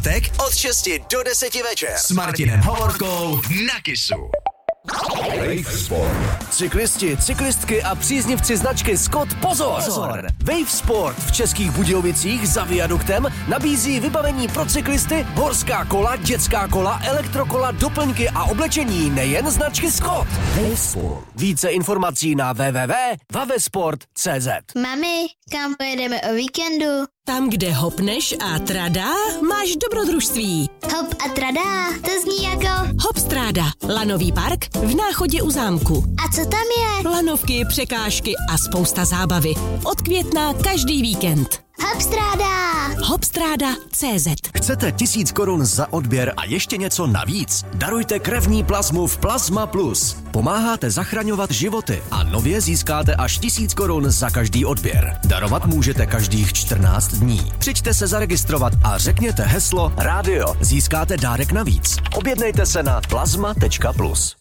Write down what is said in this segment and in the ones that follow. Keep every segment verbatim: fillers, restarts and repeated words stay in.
pátek od šesti do deseti večer s Martinem Hovorkou na Kissu. Wave Sport. Cyklisti, cyklistky a příznivci značky Scott, pozor! pozor! Wave Sport v Českých Budějovicích za viaduktem nabízí vybavení pro cyklisty, horská kola, dětská kola, elektrokola, doplňky a oblečení nejen značky Scott. Wave Sport. Více informací na w w w tečka vavesport tečka c z. Mami, kam pojedeme o víkendu? Tam, kde hopneš a tradá, máš dobrodružství. Hop a tradá, to zní jako... Hopstráda, lanový park v Náchodě u zámku. A co tam je? Lanovky, překážky a spousta zábavy. Od května každý víkend. Hopstráda! Hopstráda tečka cé zet. Chcete tisíc korun za odběr a ještě něco navíc? Darujte krevní plazmu v Plazma Plus. Pomáháte zachraňovat životy a nově získáte až tisíc korun za každý odběr. Darovat můžete každých čtrnáct dní. Přijďte se zaregistrovat a řekněte heslo rádio. Získáte dárek navíc. Objednejte se na plazma tečka plus.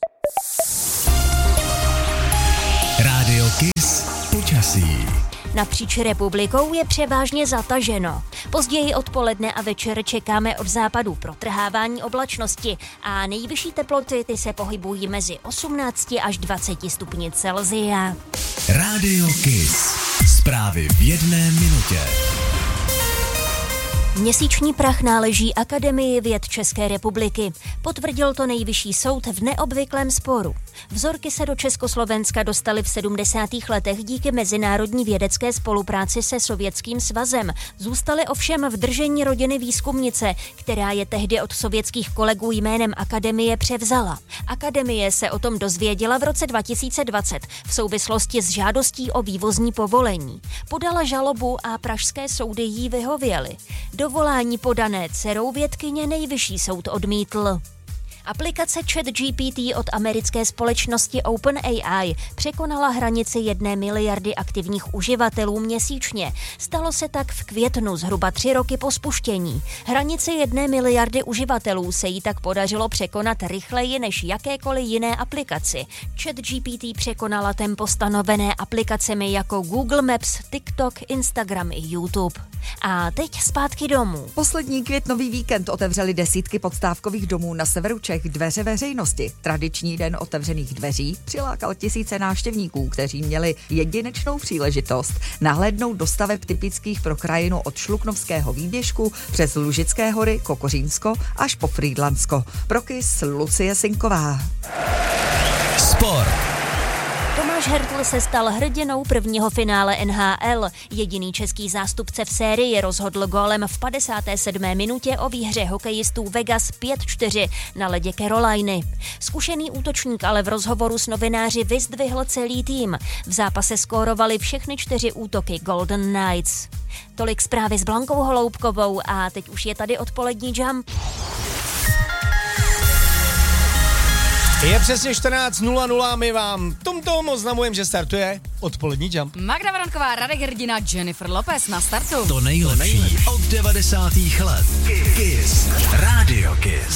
Rádio Kiss počasí. Napříč republikou je převážně zataženo. Později odpoledne a večer čekáme od západu protrhávání oblačnosti a nejvyšší teploty ty se pohybují mezi osmnácti až dvaceti stupni Celsia. Rádio Kiss. Zprávy v jedné minutě. Měsíční prach náleží Akademii věd České republiky. Potvrdil to nejvyšší soud v neobvyklém sporu. Vzorky se do Československa dostaly v sedmdesátých letech díky mezinárodní vědecké spolupráci se Sovětským svazem. Zůstaly ovšem v držení rodiny výzkumnice, která je tehdy od sovětských kolegů jménem Akademie převzala. Akademie se o tom dozvěděla v roce dva tisíce dvacet v souvislosti s žádostí o vývozní povolení. Podala žalobu a pražské soudy jí vyhověly. Dovolání podané dcerou vědkyně nejvyšší soud odmítl. Aplikace ChatGPT od americké společnosti OpenAI překonala hranici jedné miliardy aktivních uživatelů měsíčně. Stalo se tak v květnu, zhruba tři roky po spuštění. Hranici jedné miliardy uživatelů se jí tak podařilo překonat rychleji než jakékoliv jiné aplikaci. ChatGPT překonala tempo stanovené aplikacemi jako Google Maps, TikTok, Instagram i YouTube. A teď zpátky domů. Poslední květnový víkend otevřeli desítky podstávkových domů na severu Čech dveře veřejnosti. Tradiční den otevřených dveří přilákal tisíce návštěvníků, kteří měli jedinečnou příležitost nahlédnout do staveb typických pro krajinu od Šluknovského výběžku přes Lužické hory, Kokořínsko až po Frýdlantsko. Pro Kiss Lucie Sinková. Sport. Tomáš Hertl se stal hrdinou prvního finále N H L. Jediný český zástupce v sérii rozhodl gólem v padesáté sedmé minutě o výhře hokejistů Vegas pět čtyři na ledě Caroliny. Zkušený útočník ale v rozhovoru s novináři vyzdvihl celý tým. V zápase skórovali všechny čtyři útoky Golden Knights. Tolik zprávy s Blankou Holoubkovou a teď už je tady odpolední Jump. Je přesně čtrnáct nula nula, my vám tomtom oznamujeme, že startuje odpolední Jump. Magda Varonková, Radek Hrdina, Jennifer Lopez na startu. To nejlepší od devadesátých let. Kiss. Rádio Kiss.